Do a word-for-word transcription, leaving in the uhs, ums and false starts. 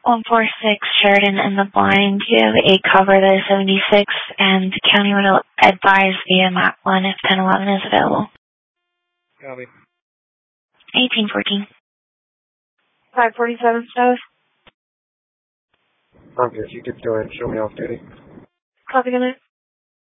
one four six Sheridan in the blind. You have a cover that is seventy-six, and the county would advise via map one if ten eleven is available. Copy. eighteen fourteen. five forty-seven South. I'm good. You could go ahead and show me off duty. Copy, good night.